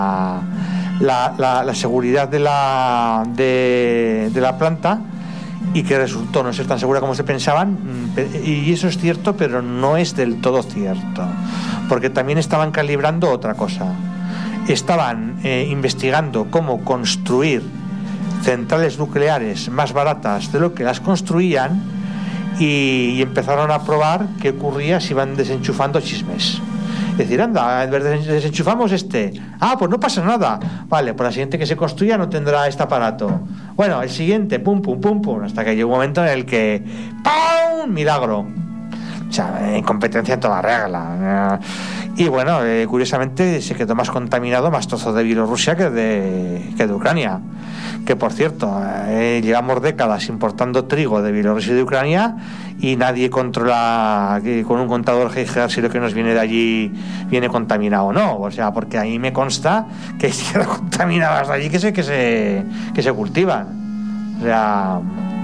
la seguridad de la planta, y que resultó no ser tan segura como se pensaban, y eso es cierto, pero no es del todo cierto, porque también estaban calibrando otra cosa. Estaban investigando cómo construir centrales nucleares más baratas de lo que las construían, y empezaron a probar qué ocurría si iban desenchufando chismes. Es decir, anda, desenchufamos pues no pasa nada, vale, pues la siguiente que se construya no tendrá este aparato, bueno, el siguiente, pum, pum, pum, pum, hasta que llegó un momento en el que ¡pum! Milagro. O sea, incompetencia en toda regla. Y bueno, curiosamente se quedó más contaminado, más trozo de Bielorrusia que de Ucrania. Que por cierto, llevamos décadas importando trigo de Bielorrusia y de Ucrania, y nadie controla con un contador Geiger si lo que nos viene de allí viene contaminado o no. O sea, porque ahí me consta que hay tierras contaminadas de allí que se cultivan. O sea,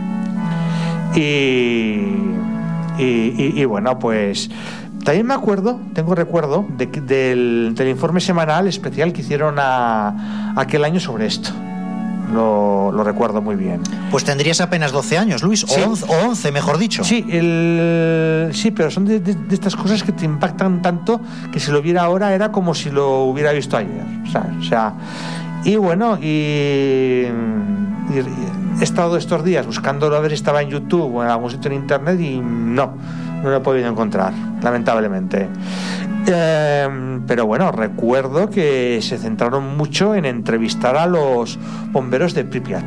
y bueno, pues también tengo recuerdo del informe semanal especial que hicieron aquel año sobre esto. Lo recuerdo muy bien. Pues tendrías apenas 12 años, Luis, sí. o 11, mejor dicho. Sí, sí, pero son de estas cosas que te impactan tanto que si lo viera ahora era como si lo hubiera visto ayer, ¿sabes? O sea, y bueno, y he estado estos días buscándolo a ver si estaba en YouTube o en algún sitio en internet, y no lo he podido encontrar, lamentablemente. Pero bueno, recuerdo que se centraron mucho en entrevistar a los bomberos de Pripyat,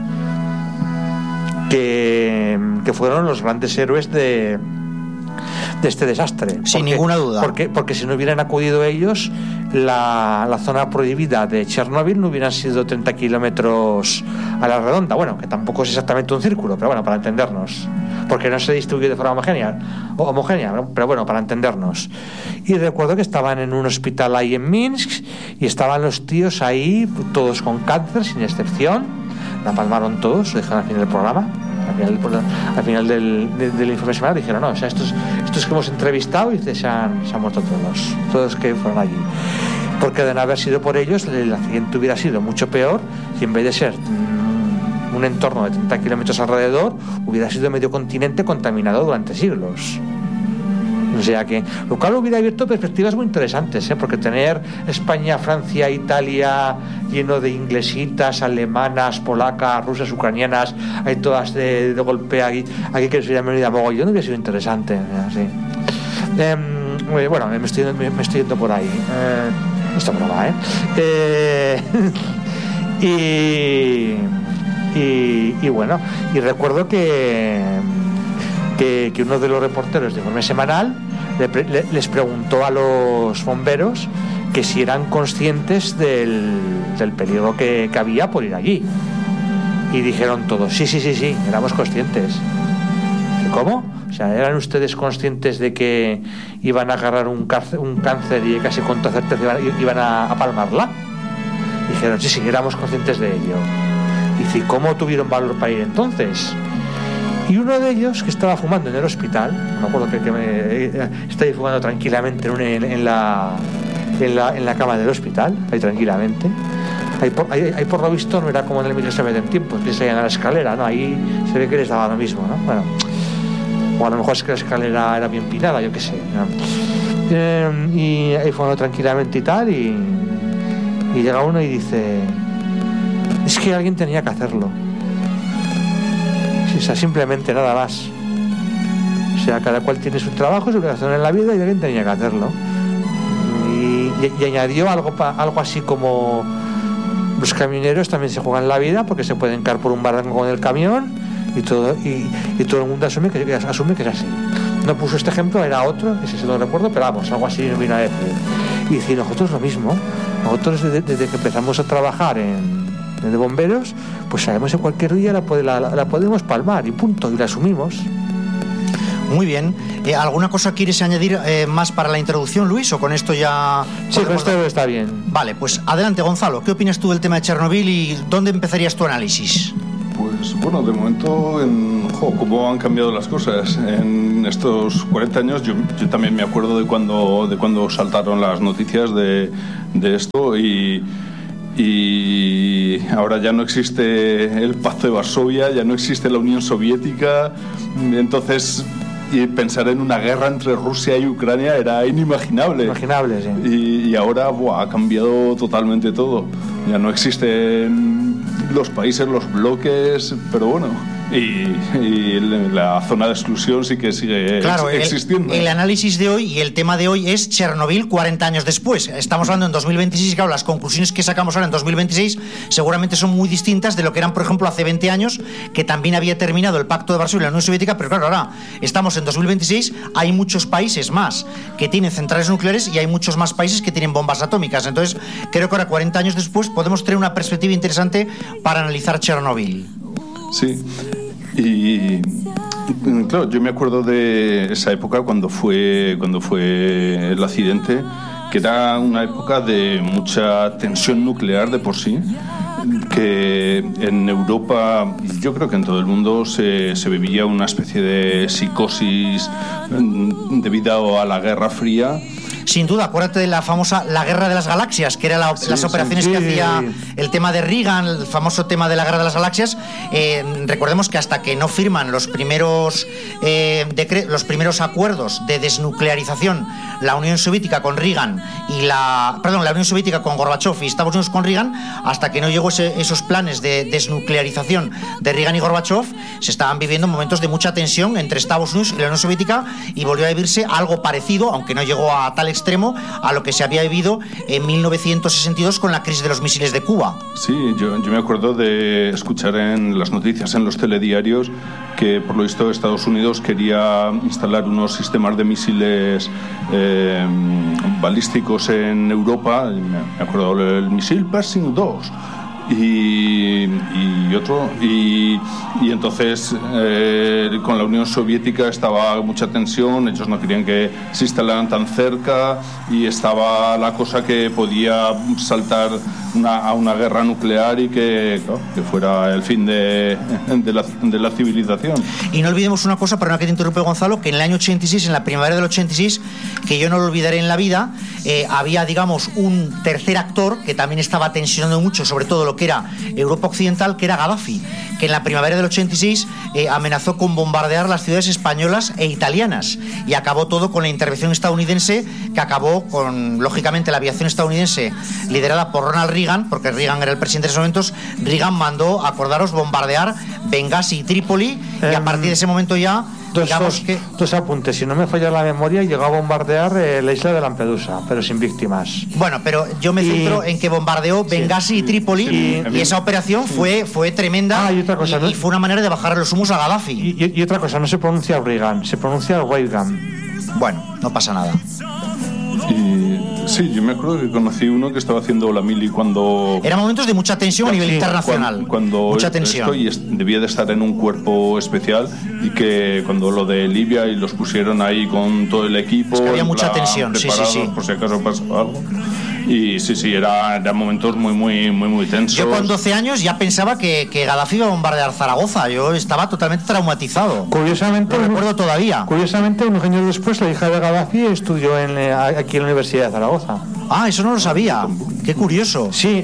que fueron los grandes héroes de este desastre. Sin ninguna duda. Porque si no hubieran acudido ellos, la zona prohibida de Chernóbil no hubieran sido 30 kilómetros a la redonda. Bueno, que tampoco es exactamente un círculo, pero bueno, para entendernos, porque no se distribuye de forma homogénea, pero bueno, para entendernos. Y recuerdo que estaban en un hospital ahí en Minsk, y estaban los tíos ahí, todos con cáncer, sin excepción. La palmaron todos, lo dejaron al final del programa. Al final del informe semanal dijeron, no, o sea, estos que hemos entrevistado, y se han muerto todos que fueron allí, porque de no haber sido por ellos el accidente hubiera sido mucho peor, y en vez de ser un entorno de 30 kilómetros alrededor, hubiera sido medio continente contaminado durante siglos. O sea que, lo cual hubiera abierto perspectivas muy interesantes, porque tener España, Francia, Italia lleno de inglesitas, alemanas, polacas, rusas, ucranianas, hay todas de golpe aquí que se hubieran venido a mogollón, hubiera sido interesante. Sí. Bueno, me estoy yendo por ahí. Esta broma, y bueno, y recuerdo que uno de los reporteros de Informe Semanal les preguntó a los bomberos que si eran conscientes del peligro que había por ir allí, y dijeron todos sí, éramos conscientes. ¿Cómo? O sea, ¿eran ustedes conscientes de que iban a agarrar un cáncer y casi con toda certeza iban a palmarla? Dijeron sí, éramos conscientes de ello. Y dice, ¿cómo tuvieron valor para ir entonces? Y uno de ellos, que estaba fumando en el hospital, no me acuerdo que estaba fumando tranquilamente en la cama del hospital, ahí tranquilamente. Ahí por lo visto no era como en el Miguel Samet en tiempos, que se iban a la escalera, ¿no? Ahí se ve que les daba lo mismo, ¿no? Bueno, o a lo mejor es que la escalera era bien pinada, yo qué sé, ¿no? Y ahí fumando tranquilamente y tal, y llega uno y dice, es que alguien tenía que hacerlo. O sea, simplemente nada más. O sea, cada cual tiene su trabajo, su obligación en la vida, y alguien tenía que hacerlo. Y añadió algo así como, los camioneros también se juegan la vida porque se pueden caer por un barranco con el camión, y todo el mundo asume que es así. No puso este ejemplo, era otro, ese se lo recuerdo, pero vamos, algo así me vino a decir. Y decir, nosotros lo mismo. Nosotros desde que empezamos a trabajar de bomberos, pues sabemos que cualquier día la podemos palmar y punto, y la asumimos. Muy bien. ¿Alguna cosa quieres añadir más para la introducción, Luis, o con esto ya...? Sí, con esto está bien. Vale, pues adelante, Gonzalo. ¿Qué opinas tú del tema de Chernobyl y dónde empezarías tu análisis? Pues bueno, de momento, cómo han cambiado las cosas en estos 40 años. Yo también me acuerdo de cuando saltaron las noticias de esto y ahora ya no existe el Pacto de Varsovia, ya no existe la Unión Soviética, entonces y pensar en una guerra entre Rusia y Ucrania era inimaginable. Inimaginable, sí. Y ahora ha cambiado totalmente todo. Ya no existen los países, los bloques, pero bueno. Y la zona de exclusión sí que sigue existiendo. El análisis de hoy y el tema de hoy es Chernobyl 40 años después. Estamos hablando en 2026 y claro, las conclusiones que sacamos ahora en 2026 seguramente son muy distintas de lo que eran, por ejemplo, hace 20 años, que también había terminado el Pacto de Varsovia y la Unión Soviética, pero claro, ahora estamos en 2026, hay muchos países más que tienen centrales nucleares y hay muchos más países que tienen bombas atómicas. Entonces, creo que ahora, 40 años después, podemos tener una perspectiva interesante para analizar Chernobyl. Sí, y claro, yo me acuerdo de esa época cuando fue el accidente, que era una época de mucha tensión nuclear de por sí, que en Europa, yo creo que en todo el mundo, se vivía una especie de psicosis debido a la Guerra Fría. Sin duda, acuérdate de la famosa La Guerra de las Galaxias, que era las operaciones que hacía el tema de Reagan, el famoso tema de la Guerra de las Galaxias. Recordemos que hasta que no firman los primeros acuerdos de desnuclearización la Unión Soviética con Reagan la Unión Soviética con Gorbachev y Estados Unidos con Reagan, hasta que no llegó esos planes de desnuclearización de Reagan y Gorbachev, se estaban viviendo momentos de mucha tensión entre Estados Unidos y la Unión Soviética, y volvió a vivirse algo parecido, aunque no llegó a tal extremo, a lo que se había vivido en 1962 con la crisis de los misiles de Cuba. Sí, yo me acuerdo de escuchar en las noticias, en los telediarios, que por lo visto Estados Unidos quería instalar unos sistemas de misiles balísticos en Europa. Me acuerdo del misil Pershing 2 y otro, y entonces con la Unión Soviética estaba mucha tensión, ellos no querían que se instalaran tan cerca y estaba la cosa que podía saltar a una guerra nuclear y que fuera el fin de la civilización. Y no olvidemos una cosa, perdona que te interrumpe, Gonzalo, que en el año 86, en la primavera del 86, que yo no lo olvidaré en la vida, había, digamos, un tercer actor que también estaba tensionando mucho, sobre todo lo que era Europa Occidental, que era Gaddafi, que en la primavera del 86 amenazó con bombardear las ciudades españolas e italianas, y acabó todo con la intervención estadounidense, que acabó con, lógicamente, la aviación estadounidense liderada por Ronald Reagan, porque Reagan era el presidente de esos momentos. Reagan mandó, acordaros, bombardear Benghazi y Trípoli, y a partir de ese momento ya Dos apuntes, si no me falla la memoria, llegó a bombardear la isla de Lampedusa, pero sin víctimas. Bueno, pero yo me centro en que bombardeó Benghazi y Trípoli, y esa operación fue tremenda, y otra cosa, y fue una manera de bajar los humos a Gaddafi. Y otra cosa, no se pronuncia Reagan, se pronuncia Reagan. Bueno, no pasa nada. Sí, yo me acuerdo que conocí uno que estaba haciendo la mili cuando... Eran momentos de mucha tensión a nivel internacional. Cuando mucha tensión. Debía de estar en un cuerpo especial, y que cuando lo de Libia y los pusieron ahí con todo el equipo... Es que había mucha tensión, sí. Por si acaso pasaba algo. Y sí, eran momentos muy tensos. Yo con 12 años ya pensaba que Gaddafi iba a bombardear Zaragoza. Yo estaba totalmente traumatizado. Curiosamente, lo recuerdo todavía. Curiosamente, unos años después, la hija de Gaddafi estudió aquí en la Universidad de Zaragoza. Ah, eso no lo sabía. Qué curioso. Sí,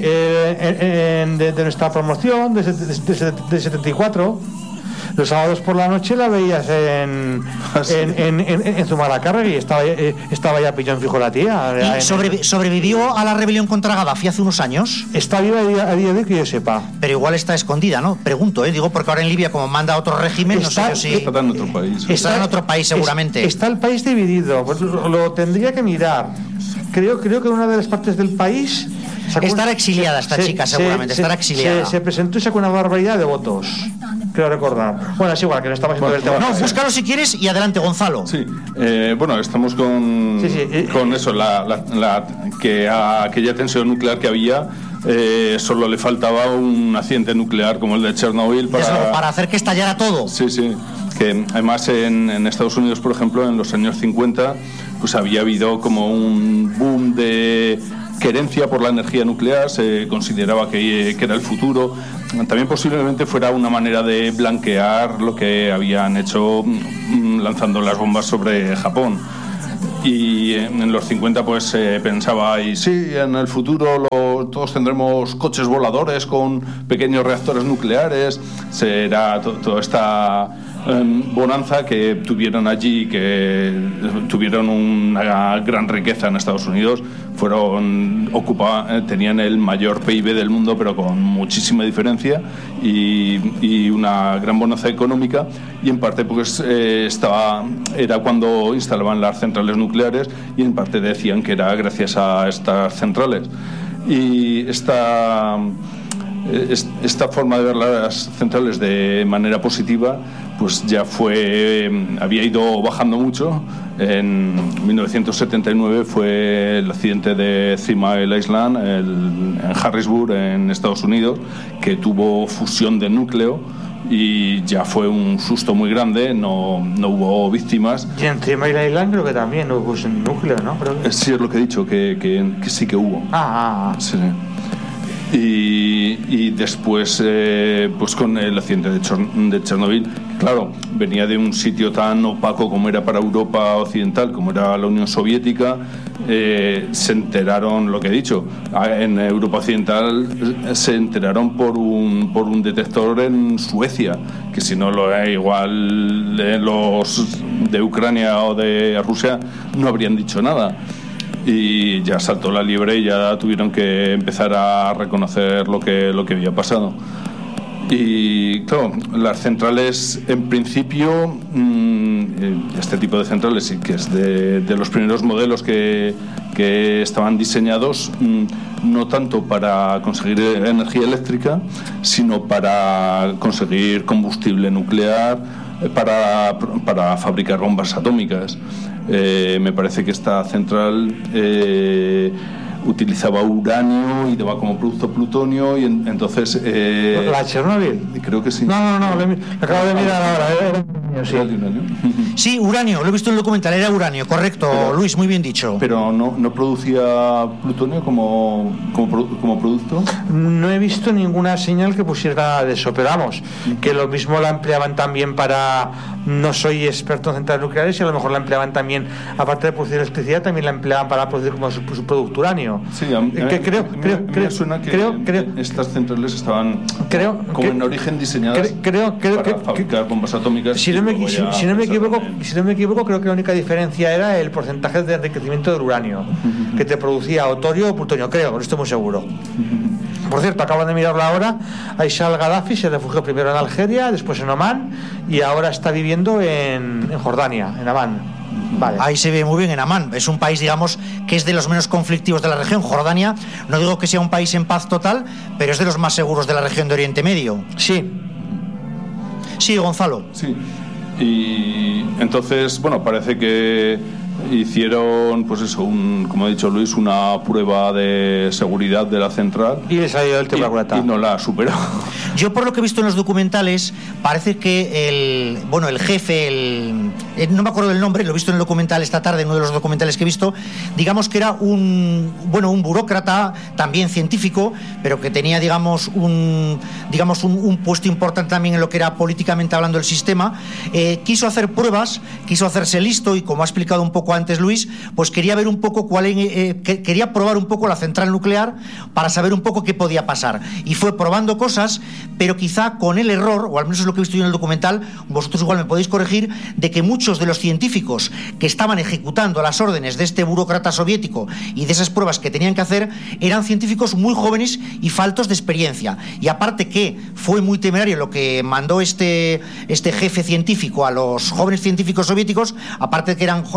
de nuestra promoción de 74... Los sábados por la noche la veías en Zumalacárregui, y estaba ya pillón fijo la tía. ¿Y sobrevivió a la rebelión contra Gaddafi hace unos años? Está viva a día de hoy, que yo sepa. Pero igual está escondida, ¿no? Pregunto, digo, porque ahora en Libia, como manda otro régimen, no sé yo si... Está en otro país. Está en otro país, seguramente. Está el país dividido, pues lo tendría que mirar. Creo que una de las partes del país... Estará exiliada esta chica, seguramente, estará exiliada. Se presentó y sacó una barbaridad de votos. Creo recordar. Bueno, es igual, que no estamos haciendo el tema. No, búscalo si quieres y adelante, Gonzalo. Sí, bueno, estamos con eso, que a aquella tensión nuclear que había, solo le faltaba un accidente nuclear como el de Chernobyl para hacer que estallara todo. Sí, que además en Estados Unidos, por ejemplo, en los años 50, pues había habido como un boom de querencia por la energía nuclear, se consideraba que era el futuro. También posiblemente fuera una manera de blanquear lo que habían hecho lanzando las bombas sobre Japón. Y en los 50 pues se pensaba, y sí, en el futuro todos tendremos coches voladores con pequeños reactores nucleares. Será toda esta bonanza que tuvieron allí, que tuvieron una gran riqueza en Estados Unidos. Tenían el mayor PIB del mundo, pero con muchísima diferencia, y una gran bonanza económica, y en parte pues era cuando instalaban las centrales nucleares, y en parte decían que era gracias a estas centrales. Y esta forma de ver las centrales de manera positiva pues ya había ido bajando mucho. En 1979 fue el accidente de 3 Mile Island en Harrisburg, en Estados Unidos, que tuvo fusión de núcleo, y ya fue un susto muy grande, no hubo víctimas. Y en 3 Mile Island creo que también hubo fusión de núcleo, ¿no? Sí, es lo que he dicho, que sí que hubo. Sí. Y después, pues con el accidente de Chernobyl, claro, venía de un sitio tan opaco como era para Europa Occidental, como era la Unión Soviética. Se enteraron, lo que he dicho, en Europa Occidental se enteraron por un detector en Suecia, que si no lo es igual los de Ucrania o de Rusia no habrían dicho nada. Y ya saltó la liebre y ya tuvieron que empezar a reconocer lo que había pasado. Y claro, las centrales, en principio, este tipo de centrales, que es de los primeros modelos que estaban diseñados, no tanto para conseguir energía eléctrica, sino para conseguir combustible nuclear, para fabricar bombas atómicas. Me parece que esta central utilizaba uranio y daba como producto plutonio, y entonces... ¿La Chernobyl? Creo que sí. No, lo acabo de mirar ahora. Sí. ¿Uranio? Sí, uranio, lo he visto en el documental, era uranio, correcto, pero, Luis, muy bien dicho. Pero no producía plutonio como producto. No he visto ninguna señal que pusiera nada de eso, pero vamos, que lo mismo la empleaban también para... No soy experto en centrales nucleares, y a lo mejor la empleaban también, aparte de producir electricidad, también la empleaban para producir como su producto uranio. Sí, me suena que estas centrales estaban en origen diseñadas para fabricar bombas atómicas. Si no me equivoco, creo que la única diferencia era el porcentaje de enriquecimiento del uranio, que te producía o torio o plutonio, creo, no estoy muy seguro. Por cierto, acaban de mirarlo ahora. Aisha al-Gaddafi se refugió primero en Algeria, después en Omán, y ahora está viviendo en Jordania, en Amán. Vale. Ahí se ve muy bien, en Amán. Es un país, digamos, que es de los menos conflictivos de la región. Jordania, no digo que sea un país en paz total, pero es de los más seguros de la región de Oriente Medio. Sí. Sí, Gonzalo. Sí. Y entonces, bueno, parece que hicieron, pues eso, como ha dicho Luis, una prueba de seguridad de la central, y le salió el tema y no la superó. Yo, por lo que he visto en los documentales, parece que el jefe, no me acuerdo del nombre, lo he visto en el documental esta tarde, en uno de los documentales que he visto, digamos que era un burócrata, también científico, pero que tenía, digamos, un puesto importante también en lo que era políticamente hablando el sistema. Quiso hacer pruebas, quiso hacerse listo, y como ha explicado un poco antes Luis, pues quería ver un poco quería probar un poco la central nuclear para saber un poco qué podía pasar, y fue probando cosas, pero quizá con el error, o al menos es lo que he visto yo en el documental, vosotros igual me podéis corregir, de que muchos de los científicos que estaban ejecutando las órdenes de este burócrata soviético y de esas pruebas que tenían que hacer eran científicos muy jóvenes y faltos de experiencia. Y aparte que fue muy temerario lo que mandó este jefe científico a los jóvenes científicos soviéticos, aparte de que eran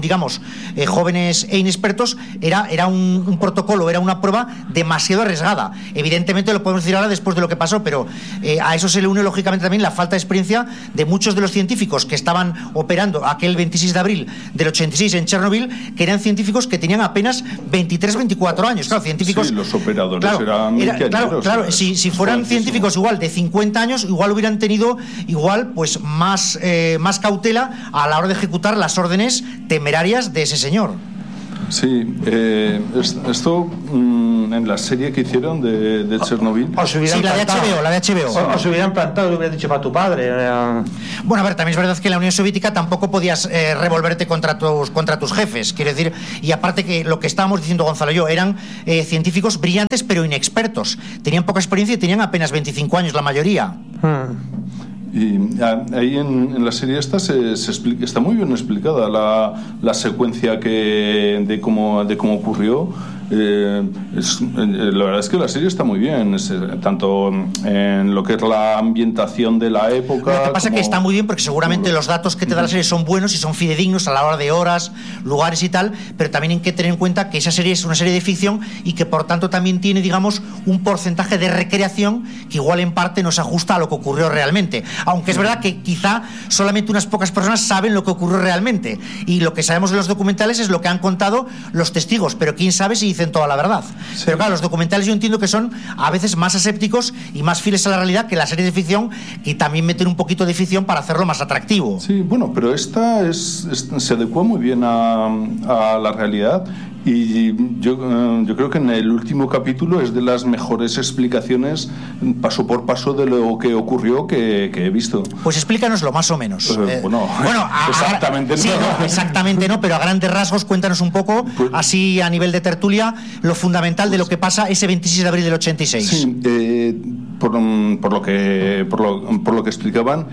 jóvenes e inexpertos, era un protocolo, era una prueba demasiado arriesgada. Evidentemente lo podemos decir ahora después de lo que pasó, pero a eso se le une lógicamente también la falta de experiencia de muchos de los científicos que estaban operando aquel 26 de abril del 86 en Chernobyl, que eran científicos que tenían apenas 23, 24 años. Claro, científicos... Sí, los operadores eran... Si fueran científicos igual de 50 años, igual hubieran tenido pues más cautela a la hora de ejecutar las órdenes temerarias de ese señor. Sí, esto en la serie que hicieron de Chernobyl. Sí, la de HBO. Os hubieran plantado, lo hubieran dicho para tu padre. Bueno, a ver, también es verdad que en la Unión Soviética tampoco podías revolverte contra tus jefes. Quiero decir, y aparte que lo que estábamos diciendo Gonzalo y yo, eran científicos brillantes pero inexpertos. Tenían poca experiencia y tenían apenas 25 años la mayoría. Y ahí en la serie esta se explica, está muy bien explicada la secuencia de cómo ocurrió. La verdad es que la serie está muy bien, tanto en lo que es la ambientación de la época. Lo que pasa es que está muy bien porque seguramente los datos que te da la serie son buenos y son fidedignos a la hora de horas, lugares y tal, pero también hay que tener en cuenta que esa serie es una serie de ficción y que por tanto también tiene, digamos, un porcentaje de recreación que igual en parte no se ajusta a lo que ocurrió realmente, aunque es verdad que quizá solamente unas pocas personas saben lo que ocurrió realmente, y lo que sabemos de los documentales es lo que han contado los testigos, pero quién sabe si dicen toda la verdad. Sí. Pero claro, los documentales yo entiendo que son a veces más asépticos y más fieles a la realidad que la serie de ficción, que también meten un poquito de ficción para hacerlo más atractivo. Sí, bueno, pero esta se adecua muy bien a la realidad. Y yo creo que en el último capítulo es de las mejores explicaciones paso por paso de lo que ocurrió que he visto. Pues explícanoslo más o menos. Bueno, exactamente sí, no, exactamente no, pero a grandes rasgos cuéntanos un poco, pues, así a nivel de tertulia, lo fundamental de lo que pasa ese 26 de abril del 86. Sí, por lo que explicaban,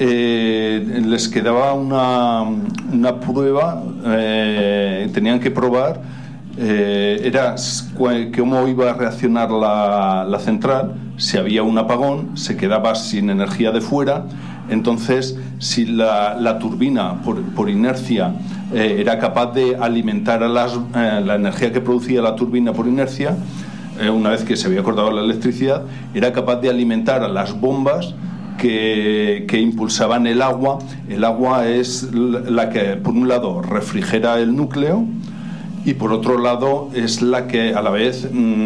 les quedaba una prueba, tenían que probar. Era cómo iba a reaccionar la central si había un apagón, se quedaba sin energía de fuera. Entonces, si la turbina por inercia era capaz de alimentar a la energía que producía la turbina por inercia, una vez que se había cortado la electricidad, era capaz de alimentar a las bombas que impulsaban el agua. El agua es la que, por un lado, refrigera el núcleo, y por otro lado es la que a la vez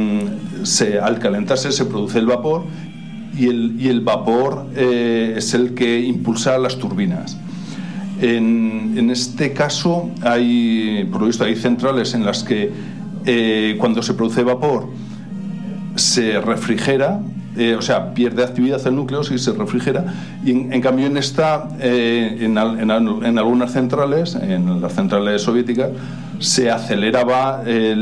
al calentarse se produce el vapor, y el vapor es el que impulsa las turbinas. En este caso por lo visto hay centrales en las que cuando se produce vapor se refrigera, o sea, pierde actividad el núcleo si se refrigera, y en cambio en esta en algunas centrales, en las centrales soviéticas, se aceleraba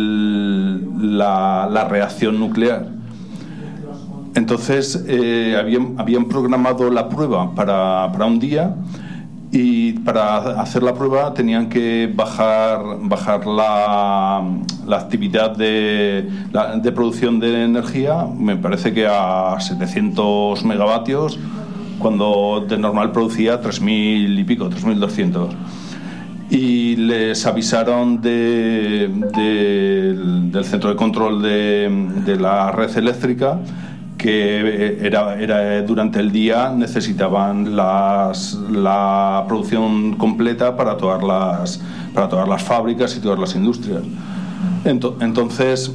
la reacción nuclear. Entonces habían programado la prueba para un día, y para hacer la prueba tenían que bajar la actividad de producción de energía, me parece que a 700 megavatios, cuando de normal producía 3.000 y pico, 3.200. Y les avisaron del centro de control de la red eléctrica que era durante el día necesitaban la producción completa para todas las fábricas y todas las industrias. Entonces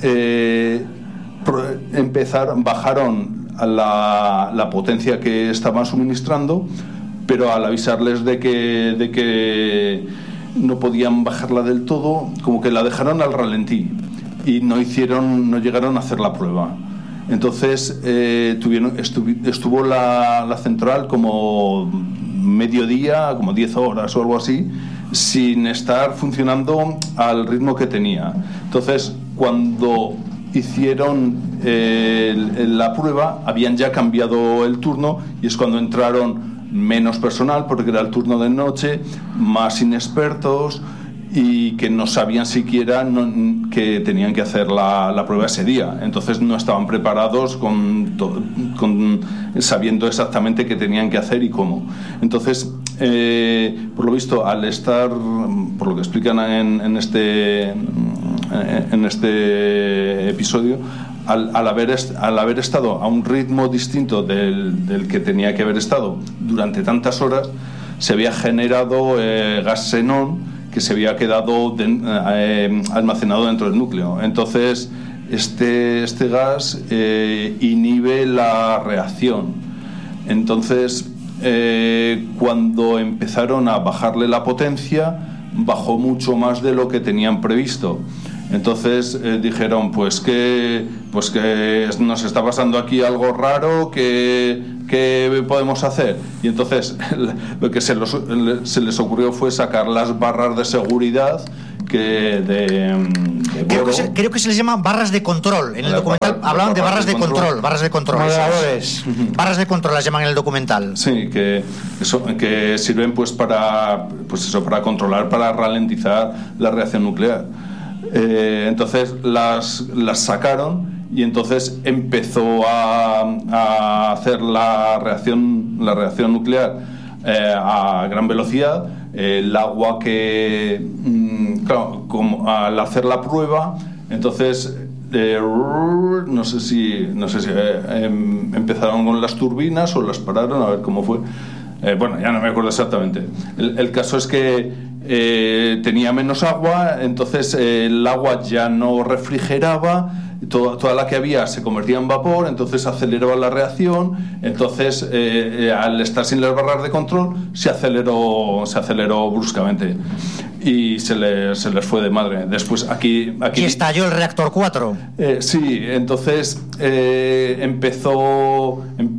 bajaron a la potencia que estaban suministrando, pero al avisarles de que no podían bajarla del todo, como que la dejaron al ralentí y no llegaron a hacer la prueba. Entonces estuvo la central como mediodía, como 10 horas o algo así, sin estar funcionando al ritmo que tenía. Entonces, cuando hicieron la prueba, habían ya cambiado el turno, y es cuando entraron menos personal, porque era el turno de noche, más inexpertos, y que no sabían siquiera que tenían que hacer la prueba ese día. Entonces no estaban preparados sabiendo exactamente qué tenían que hacer y cómo. Entonces, por lo visto, al estar, por lo que explican en este episodio, al haber estado a un ritmo distinto del que tenía que haber estado durante tantas horas, se había generado gas xenón que se había quedado almacenado dentro del núcleo. Entonces este gas inhibe la reacción. Entonces cuando empezaron a bajarle la potencia, bajó mucho más de lo que tenían previsto. Entonces dijeron, pues que nos está pasando aquí algo raro, ¿qué podemos hacer? Y entonces lo que se les ocurrió fue sacar las barras de seguridad creo que se les llaman barras de control. En el documental hablaban de barras de control. Moderadores. Barras de control las llaman en el documental. Sí, que sirven pues para controlar, para ralentizar la reacción nuclear. Entonces las sacaron y entonces empezó a hacer la reacción nuclear a gran velocidad. El agua claro, como al hacer la prueba, entonces no sé si empezaron con las turbinas o las pararon, a ver cómo fue. Bueno, ya no me acuerdo exactamente. El caso es que tenía menos agua, entonces el agua ya no refrigeraba, toda la que había se convertía en vapor, entonces aceleraba la reacción, entonces al estar sin las barras de control se aceleró bruscamente y se les fue de madre. Después aquí y estalló el reactor 4. Sí, entonces empezó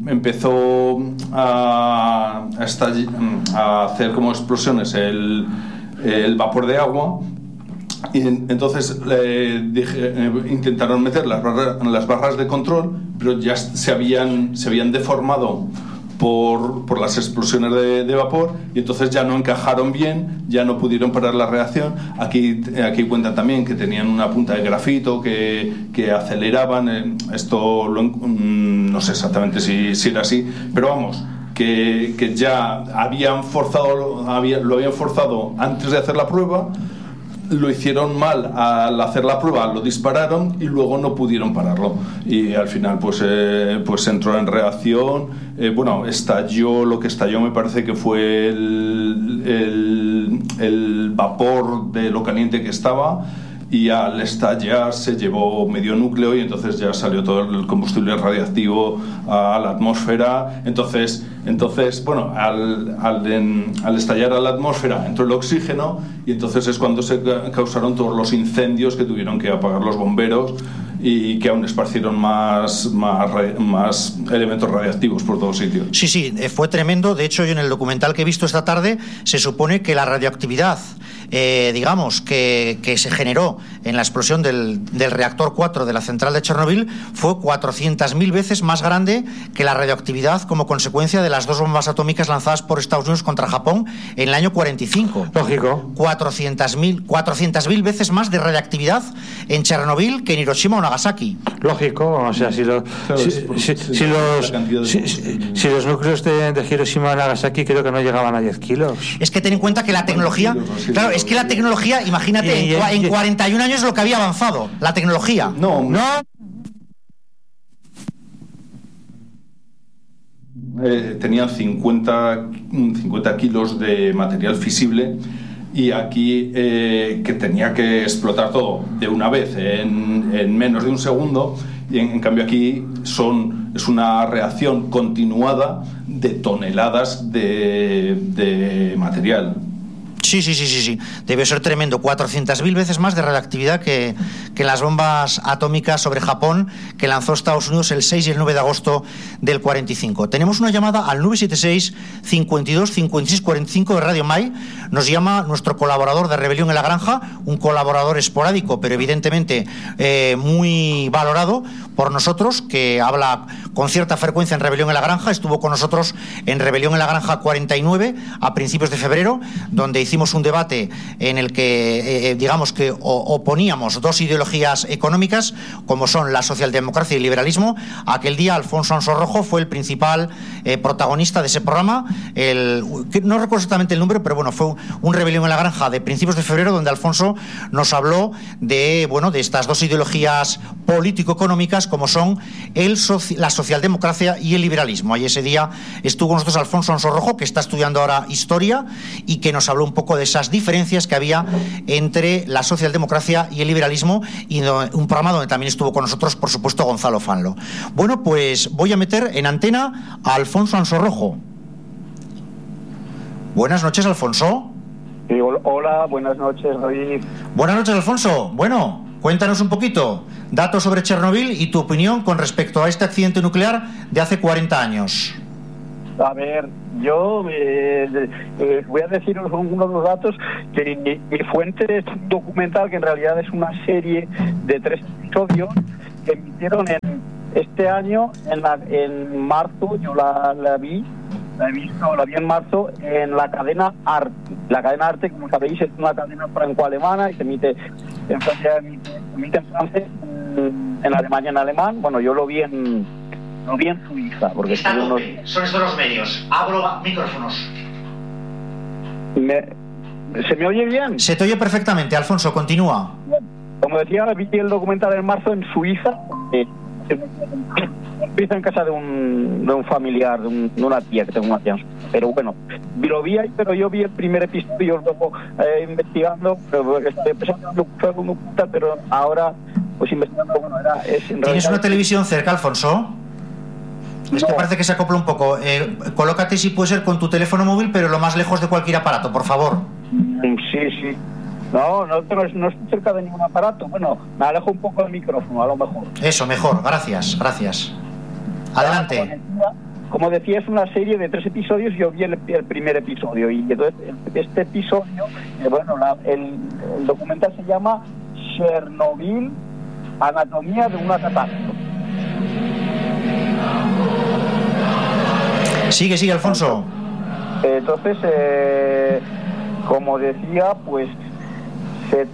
a hacer como explosiones el vapor de agua. Y entonces intentaron meter las barras de control, pero ya se habían deformado por las explosiones de vapor, y entonces ya no encajaron bien, ya no pudieron parar la reacción. Aquí cuentan también que tenían una punta de grafito que aceleraban. Esto no sé exactamente si era así, pero vamos, que ya lo habían forzado antes de hacer la prueba. Lo hicieron mal al hacer la prueba, lo dispararon y luego no pudieron pararlo, y al final pues entró en reacción. Estalló, lo que estalló me parece que fue el vapor de lo caliente que estaba, y al estallar se llevó medio núcleo y entonces ya salió todo el combustible radiactivo a la atmósfera. Entonces bueno, al estallar a la atmósfera entró el oxígeno, y entonces es cuando se causaron todos los incendios que tuvieron que apagar los bomberos, y que aún esparcieron más elementos radiactivos por todos sitios. Sí, fue tremendo. De hecho, yo en el documental que he visto esta tarde, se supone que la radioactividad que se generó en la explosión del reactor 4 de la central de Chernobyl fue 400.000 veces más grande que la radioactividad como consecuencia de las 2 bombas atómicas lanzadas por Estados Unidos contra Japón en el año 45. Lógico. 400.000 veces más de radioactividad en Chernobyl que en Hiroshima o Nagasaki. Lógico, o sea, si los núcleos de Hiroshima o Nagasaki creo que no llegaban a 10 kilos. Es que ten en cuenta que la tecnología, claro, es que la tecnología, imagínate, en 41 años lo que había avanzado, la tecnología. No. Tenían 50 kilos de material fisible, y aquí que tenía que explotar todo de una vez en menos de un segundo, y en cambio aquí es una reacción continuada de toneladas de material. Sí. Debe ser tremendo. 400.000 veces más de radioactividad que las bombas atómicas sobre Japón que lanzó Estados Unidos el 6 y el 9 de agosto del 45. Tenemos una llamada al 976 52 56 45 de Radio Mai. Nos llama nuestro colaborador de Rebelión en la Granja, un colaborador esporádico, pero evidentemente muy valorado por nosotros, que habla con cierta frecuencia en Rebelión en la Granja. Estuvo con nosotros en Rebelión en la Granja 49 a principios de febrero, donde hicimos un debate en el que digamos que oponíamos 2 ideologías económicas, como son la socialdemocracia y el liberalismo. Aquel día Alfonso Ansorrojo fue el principal protagonista de ese programa. No recuerdo exactamente el número, pero bueno, fue un Rebelión en la Granja de principios de febrero, donde Alfonso nos habló de estas 2 ideologías político-económicas, como son la socialdemocracia y el liberalismo. Y ese día estuvo con nosotros Alfonso Ansorrojo, que está estudiando ahora historia, y que nos habló un poco de esas diferencias que había entre la socialdemocracia y el liberalismo, y un programa donde también estuvo con nosotros, por supuesto, Gonzalo Fanlo. Bueno, pues voy a meter en antena a Alfonso Ansorrojo. Buenas noches, Alfonso. Sí, hola, buenas noches, David. Buenas noches, Alfonso. Bueno, cuéntanos un poquito datos sobre Chernobyl y tu opinión con respecto a este accidente nuclear de hace 40 años. A ver, yo voy a deciros algunos de los datos que mi fuente es un documental que en realidad es una serie de 3 episodios que emitieron este año en marzo. Yo la vi en marzo en la cadena Arte. La cadena Arte, como sabéis, es una cadena franco-alemana y se emite en Francia, emite en francés, en Alemania en alemán. Bueno, yo lo vi en Suiza, porque está a tope, son estos los medios. Abro micrófonos. ¿Se me oye bien? Se te oye perfectamente, Alfonso, continúa. Como decía, vi el documental en marzo en Suiza. Empieza en casa de un familiar, de una tía que tengo una tía. Pero bueno, lo vi ahí, pero yo vi el primer episodio luego investigando, pero ahora pues investigando, bueno, ¿Tienes una televisión cerca, Alfonso? Es que parece que se acopla un poco. Colócate, si puede ser, con tu teléfono móvil, pero lo más lejos de cualquier aparato, por favor. Sí. No estoy cerca de ningún aparato. Bueno, me alejo un poco del micrófono, a lo mejor. Eso, mejor. Gracias. Adelante. Como decía, es una serie de 3 episodios. Yo vi el primer episodio. Y entonces, este episodio, el documental se llama Chernobyl, anatomía de una catástrofe. Sigue, Alfonso. Entonces, como decía, pues se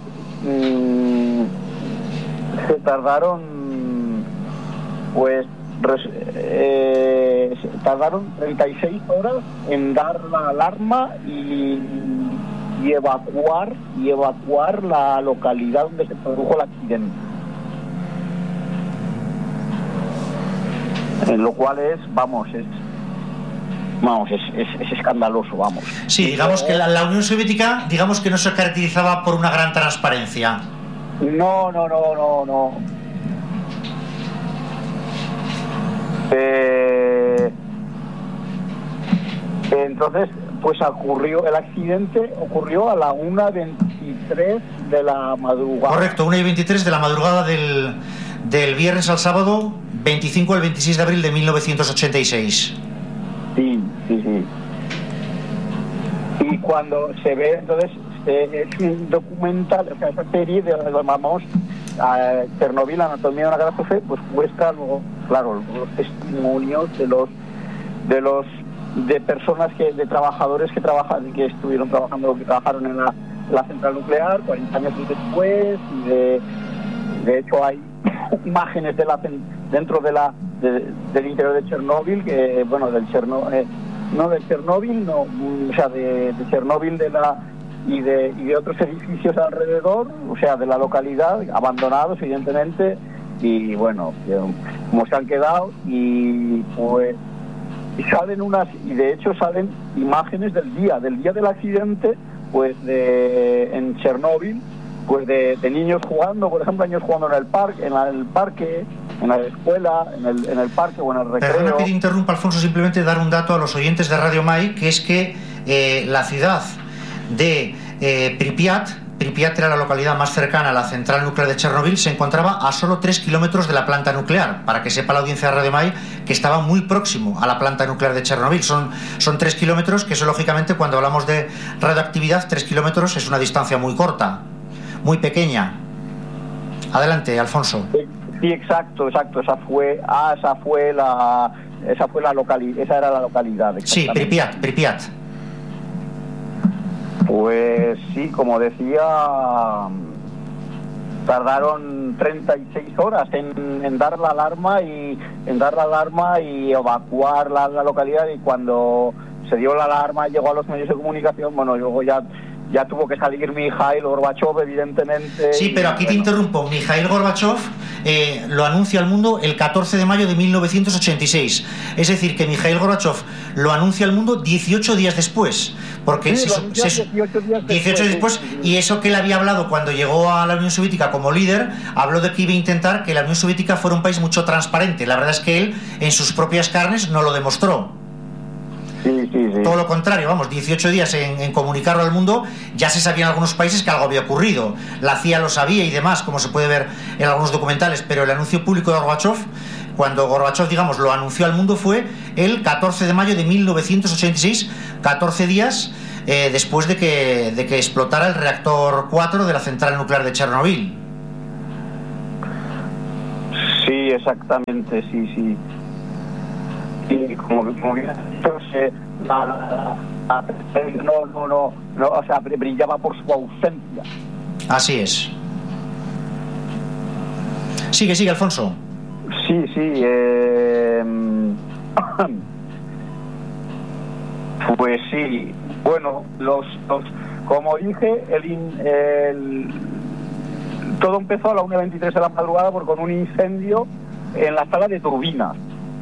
tardaron, pues tardaron 36 horas en dar la alarma y evacuar la localidad donde se produjo el accidente. En lo cual es escandaloso, vamos. Sí, digamos que la Unión Soviética, digamos que no se caracterizaba por una gran transparencia. No. Entonces, pues el accidente ocurrió a la 1:23 de la madrugada. Correcto, 1:23 de la madrugada del viernes al sábado, 25 al 26 de abril de 1986. Sí. Y cuando se ve, entonces, es un documental, o sea, esa serie llamamos Chernobyl, anatomía de una catástrofe, pues muestra luego, claro, los testimonios de personas de trabajadores que trabajaron en la central nuclear 40 años después, y de hecho hay imágenes dentro del interior de Chernóbil, que bueno, de Chernóbil y de otros edificios alrededor, o sea, de la localidad, abandonados evidentemente, y bueno, como se han quedado, y pues y de hecho salen imágenes del día del accidente, pues en Chernóbil, pues de niños jugando, por ejemplo, niños jugando en el parque, en la escuela, en el parque o en el recreo. Perdona que te interrumpa, Alfonso, simplemente dar un dato a los oyentes de Radio Mai, que es que la ciudad de Pripyat era la localidad más cercana a la central nuclear de Chernobyl, se encontraba a solo 3 kilómetros de la planta nuclear, para que sepa la audiencia de Radio Mai que estaba muy próximo a la planta nuclear de Chernobyl. Son 3 kilómetros, que eso lógicamente cuando hablamos de radioactividad, 3 kilómetros es una distancia muy corta, muy pequeña. Adelante, Alfonso. Sí, exacto. Esa era la localidad. Sí, Pripyat. Pues sí, como decía, tardaron 36 horas en dar la alarma y evacuar la localidad, y cuando se dio la alarma llegó a los medios de comunicación, bueno, luego ya tuvo que salir Mikhail Gorbachev, evidentemente. Sí, pero aquí te interrumpo. Mikhail Gorbachev lo anuncia al mundo el 14 de mayo de 1986. Es decir, que Mikhail Gorbachev lo anuncia al mundo 18 días después. Porque sí, 18 días después. Y eso que él había hablado cuando llegó a la Unión Soviética como líder, habló de que iba a intentar que la Unión Soviética fuera un país mucho transparente. La verdad es que él, en sus propias carnes, no lo demostró. Sí. Todo lo contrario, 18 días en comunicarlo al mundo. Ya se sabía en algunos países que algo había ocurrido. La CIA lo sabía y demás, como se puede ver en algunos documentales, pero el anuncio público de Gorbachov, cuando Gorbachov, lo anunció al mundo, fue el 14 de mayo de 1986, 14 días después de que explotara el reactor 4 de la central nuclear de Chernobyl. Sí, exactamente, sí. Y como bien has dicho, o sea, brillaba por su ausencia. Así es. Sigue, Alfonso. Sí. Pues sí. Bueno, como dije, todo empezó a la 1:23 de la madrugada con un incendio en la sala de turbinas.